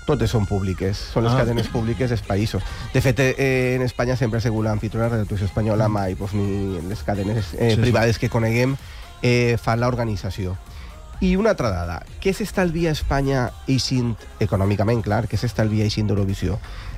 Totes són públiques, són les cadenes públiques dels països. De fet, en Espanya sempre ha sigut l'anfitriona de Radio Televisió Espanyola, mai ni les cadenes privades que coneguem fan l'organització. I una altra dada, què s'estalvia a Espanya eixint, econòmicament, clar, què s'estalvia eixint d'Eurovisió?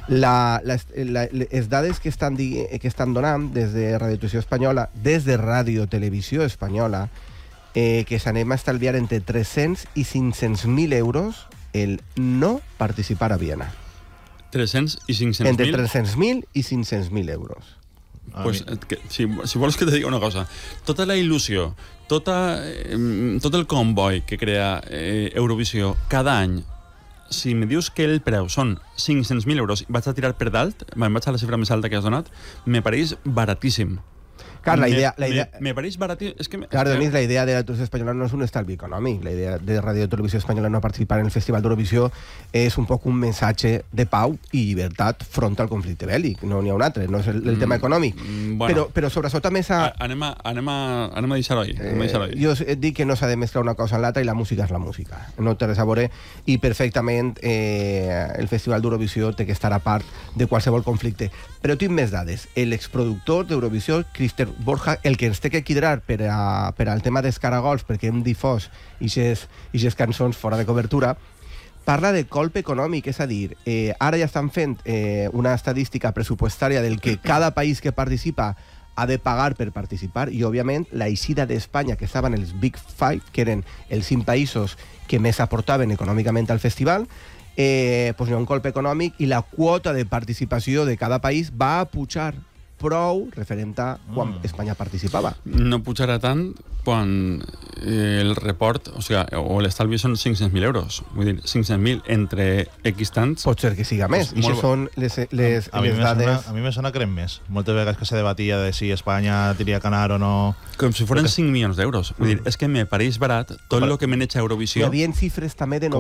Les dades que estan donant des de Radio Televisió Espanyola, que s'anem a estalviar entre 300 i 500.000 euros el no participar a Viena. 300 i 500.000? Entre 300.000 i 500.000 euros. Pues, si vols que te digui una cosa, tota la il·lusió, tot el comboi que crea Eurovisió cada any, si me dius que el preu són 500.000 euros i vaig a tirar per dalt, me'n vaig a la xifra més alta que has donat, me pareix baratíssim. Clar, la idea... Me pareix baratíssim. Clar, Denis, la idea de la Televisió Espanyola no és un estalvi econòmic. La idea de Radio Televisió Espanyola no participar en el Festival d'Eurovisió és un poc un missatge de pau i llibertat front al conflicte bèl·lic. No n'hi ha un altre, no és el tema econòmic. Bueno, però sobretot també s'ha... Anem a deixar-ho ahí. Jo dic que no s'ha de mesclar una cosa en l'altra i la música és la música. No té res a veure i perfectament el Festival d'Eurovisió té que estar a part de qualsevol conflicte. Però tinc més dades. L'exproductor d'Eurovisió, Christer Borja, el que ens té que quidrar per al tema dels caragols, perquè hem difós ixes cançons fora de cobertura, parla de colp econòmic, és a dir, ara ja estan fent una estadística pressupostària del que cada país que participa ha de pagar per participar, i òbviament la eixida d'Espanya, que estaven els Big Five, que eren els 5 països que més aportaven econòmicament al festival, doncs hi ha un colp econòmic i la quota de participació de cada país va a pujar prou referent a quan Espanya participava. No pujarà tant quan el report, o l'estalvi són 500.000 euros. Vull dir, 500.000 entre X tants... Pot ser que siga més. I això són les dades... A mi me sona que eren més. Moltes vegades que se debatia de si Espanya tenia que anar o no... Com si foren 5 milions d'euros. Vull dir, és que me pareix barat tot el que maneja Eurovisió. Hi havia xifres també de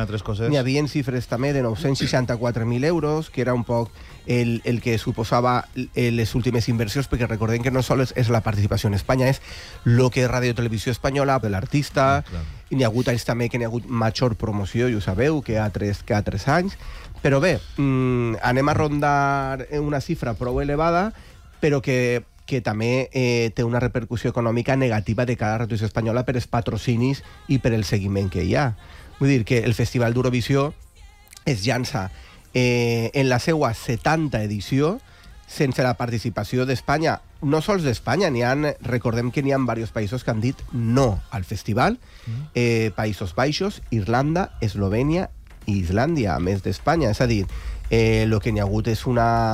964.000 euros, que era un poc el que suposava les últimes inversions, perquè recordem que no sols és la participació en Espanya, és el que Radio Televisió Espanyola de l'artista, i n'hi ha hagut anys també que n'hi ha hagut major promoció, i ho sabeu, que a 3 anys. Però bé, anem a rondar una xifra prou elevada, però que també té una repercussió econòmica negativa de cada Radio Televisió Espanyola per els patrocinis i per el seguiment que hi ha. Vull dir que el Festival d'Eurovisió es llança en la seva 70 edició sense la participació d'Espanya. No sols d'Espanya, recordem que n'hi ha diversos països que han dit no al festival, Països Baixos, Irlanda, Eslovènia i Islàndia, a més d'Espanya. És a dir, el que n'hi ha hagut és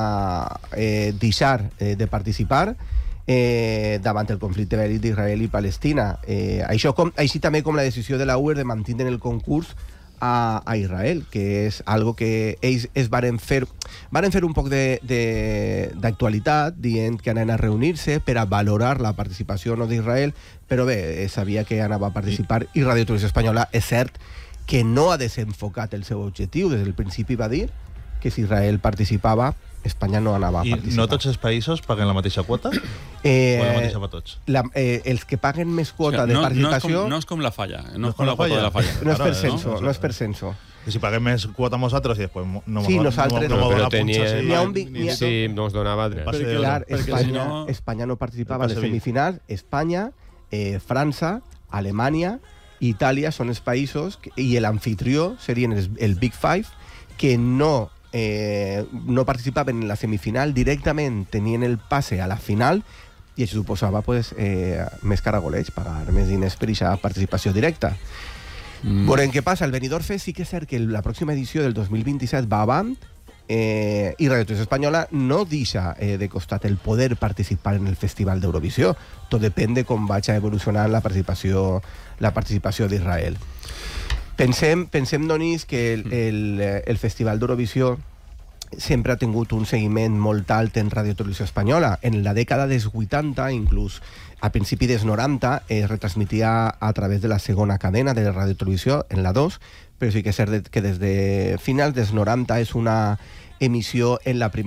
deixar de participar davant el conflicte bèl·lic d'Israel i Palestina. Així també com la decisió de la UE de mantenir el concurs a Israel, que és algo que ells varen fer un poc d'actualitat, dient que anaven a reunir-se per a valorar la participació no d'Israel, però bé, sabia que anava a participar, i Radio Televisió Espanyola és cert que no ha desenfocat el seu objectiu. Des del principi va dir que si Israel participava, Espanya no anava a participar. I no tots els països paguen la mateixa quota? O la mateixa per tots? Els que paguen més quota de participació... No és com la falla. No és com la quota de la falla. No és per censo, no és per censo. I si paguem més quota nosaltres i després no sí, nosaltres però tenia... Sí, no es donava dret. Clar, Espanya no participava a les semifinals. Espanya, França, Alemanya, Itàlia són els països i l'anfitrió serien el Big Five que no participaven en la semifinal, directament tenien el passe a la final, i això suposava més caragoleig, pagar més diners per aquesta participació directa. Veurem què passa. El Benidorm Fest sí que és cert que la pròxima edició del 2027 va avant, i Radio Televisió Espanyola no deixa de costat el poder participar en el Festival d'Eurovisió. Tot depèn de com vagi evolucionant la participació d'Israel. Pensem, Donis, que el Festival d'Eurovisió sempre ha tingut un seguiment molt alt en Radio Televisió Espanyola. En la dècada dels 80, inclús a principi dels 90, es retransmitia a través de la segona cadena de Radio Televisió, en la 2, però sí que és cert que des de finals dels 90 és una emissió en la primera